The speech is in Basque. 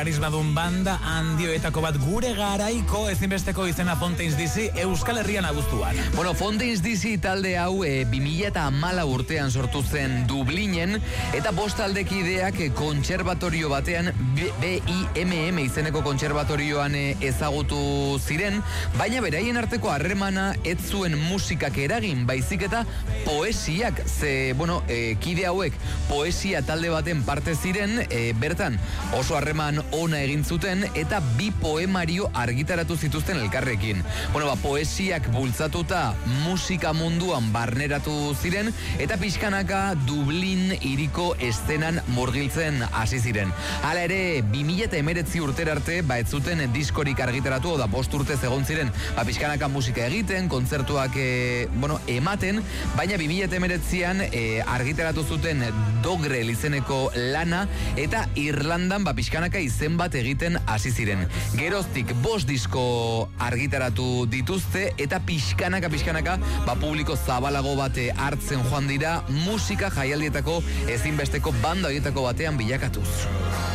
Karismadun banda handioetako bat gure garaiko ezinbesteko izena Fontaines DC Euskal Herrian abuztuan. Bueno, Fontaines DC talde hau 2014 urtean sortu zen Dublinen eta 5 taldekideak kontserbatorio batean BIMM izeneko kontserbatorioan ezagutu ziren, baina beraien arteko harremana ez zuen musikak eragin, baizik eta poesiak, kide hauek poesia talde baten parte ziren, bertan oso harreman ona egin zuten eta 2 poemario argitaratu zituzten elkarrekin. Poesiak bultzatuta musika munduan barneratu ziren eta pixkanaka Dublin hiriko eszenan murgiltzen hasi ziren. Hala ere, 2019 urtera arte ez zuten diskorik argitaratu, 5 urtez egon ziren pixkanaka musika egiten, kontzertuak ematen, baina 2019an argitaratu zuten Dogrel izeneko lana eta Irlandan pixkanaka izen bat egiten hasi ziren. Geroztik 5 disko argitaratu dituzte eta pixkanaka publiko zabalago bate hartzen joan dira musika jaialdietako ezinbesteko banda horietako batean bilakatuz.